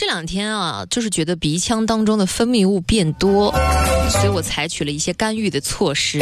这2天啊，就是觉得鼻腔当中的分泌物变多，所以我采取了一些干预的措施。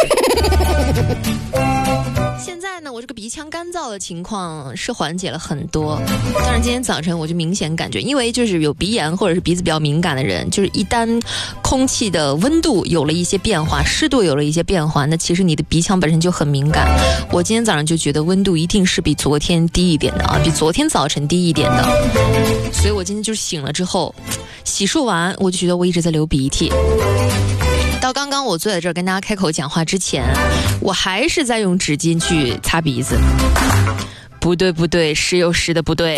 现在呢，我这个鼻腔干燥的情况是缓解了很多，但是今天早晨我就明显感觉，因为就是有鼻炎或者是鼻子比较敏感的人，就是一旦空气的温度有了一些变化，湿度有了一些变化，那其实你的鼻腔本身就很敏感。我今天早上就觉得温度一定是比昨天低一点的啊，比昨天早晨低一点的，所以我今天就是醒了之后，洗漱完我就觉得我一直在流鼻涕。到刚刚我坐在这儿跟大家开口讲话之前，我还是在用纸巾去擦鼻子。不对，时有时的不对。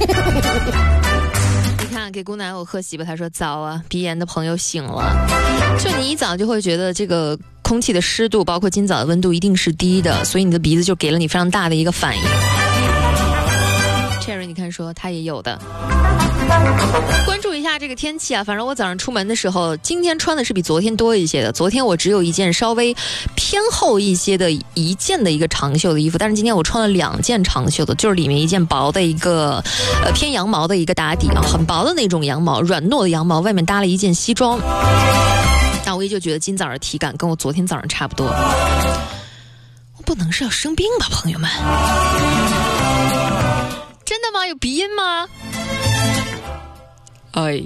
你看，给姑奶我贺喜吧，他说早啊，鼻炎的朋友醒了。就你一早就会觉得这个空气的湿度，包括今早的温度一定是低的，所以你的鼻子就给了你非常大的一个反应。Cherry 你看说他也有的。关注一下这个天气啊，反正我早上出门的时候，今天穿的是比昨天多一些的。昨天我只有一件稍微偏厚一些的一件的一个长袖的衣服，但是今天我穿了2件长袖的，就是里面一件薄的一个偏羊毛的一个打底啊，很薄的那种羊毛，软糯的羊毛，外面搭了一件西装。但我也就觉得今早的体感跟我昨天早上差不多。我不能是要生病吧，朋友们？真的吗？有鼻音吗？哎，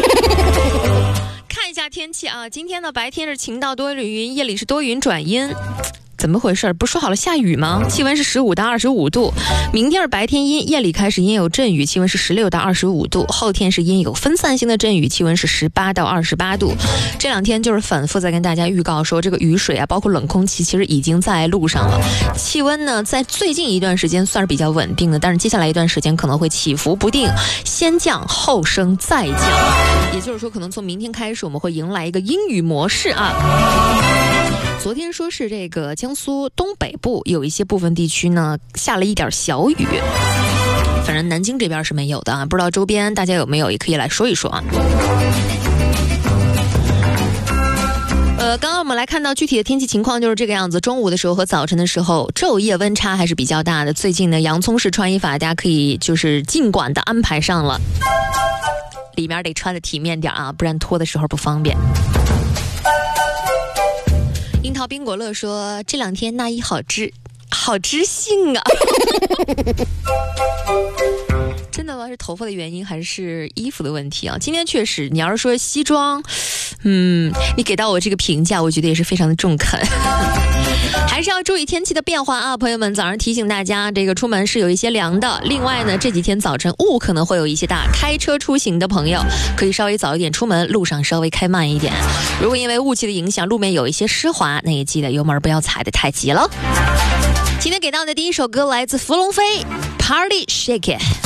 看一下天气啊，今天呢白天是晴到多云，夜里是多云转阴。怎么回事？不是说好了下雨吗？气温是15到25度。明天是白天阴，夜里开始阴有阵雨，气温是16到25度。后天是阴有分散性的阵雨，气温是18到28度。这2天就是反复在跟大家预告说，这个雨水啊，包括冷空气，其实已经在路上了。气温呢，在最近一段时间算是比较稳定的，但是接下来一段时间可能会起伏不定，先降后升再降。也就是说，可能从明天开始，我们会迎来一个阴雨模式啊。昨天说是这个江苏东北部有一些部分地区呢下了一点小雨，反正南京这边是没有的啊，不知道周边大家有没有，也可以来说一说啊。刚刚我们来看到具体的天气情况就是这个样子，中午的时候和早晨的时候昼夜温差还是比较大的。最近呢洋葱式穿衣法大家可以就是尽管的安排上了，里面得穿的体面点啊，不然脱的时候不方便。樱桃冰果乐说这2天那一好知性啊。真的吗？是头发的原因还是衣服的问题啊？今天确实，你要是说西装，你给到我这个评价，我觉得也是非常的中肯。还是要注意天气的变化啊，朋友们！早上提醒大家，这个出门是有一些凉的。另外呢，这几天早晨雾可能会有一些大，开车出行的朋友可以稍微早一点出门，路上稍微开慢一点。如果因为雾气的影响，路面有一些湿滑，那也记得油门不要踩得太急了。今天给到的第一首歌来自伏龙飞 ，Party Shake It。